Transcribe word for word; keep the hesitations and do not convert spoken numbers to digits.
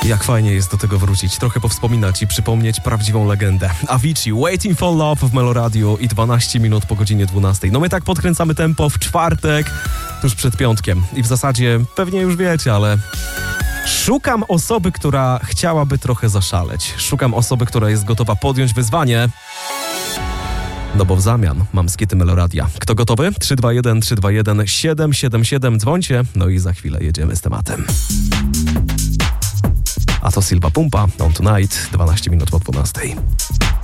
Jak fajnie jest do tego wrócić, trochę powspominać i przypomnieć prawdziwą legendę. Avicii, Waiting for Love w Meloradiu i dwanaście minut po godzinie dwunastej. No my tak podkręcamy tempo w czwartek, tuż przed piątkiem. I w zasadzie pewnie już wiecie, ale szukam osoby, która chciałaby trochę zaszaleć. Szukam osoby, która jest gotowa podjąć wyzwanie. No bo w zamian mam skity Meloradia. Kto gotowy? trzy dwa jeden, trzy dwa jeden, siedem siedem siedem. Dzwońcie, no i za chwilę jedziemy z tematem. A to Silva Pumpa, On Tonight, dwanaście minut po dwunastej.